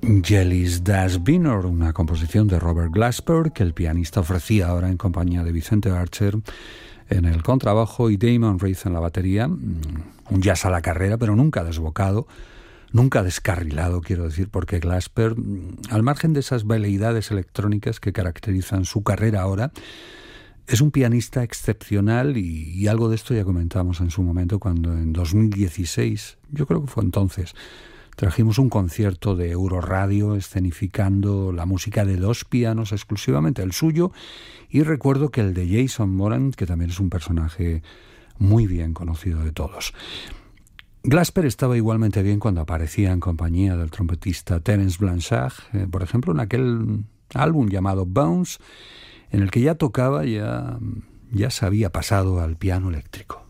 Jelly's Das Wiener, una composición de Robert Glasper que el pianista ofrecía ahora en compañía de Vicente Archer en el contrabajo y Damon Reith en la batería. Un jazz a la carrera, pero nunca desbocado, nunca descarrilado, quiero decir, porque Glasper, al margen de esas veleidades electrónicas que caracterizan su carrera ahora, es un pianista excepcional y algo de esto ya comentamos en su momento cuando en 2016, yo creo que fue entonces, trajimos un concierto de Euroradio escenificando la música de dos pianos, exclusivamente el suyo, y recuerdo que el de Jason Moran, que también es un personaje muy bien conocido de todos. Glasper estaba igualmente bien cuando aparecía en compañía del trompetista Terence Blanchard, por ejemplo, en aquel álbum llamado Bones, en el que ya tocaba, ya se había pasado al piano eléctrico.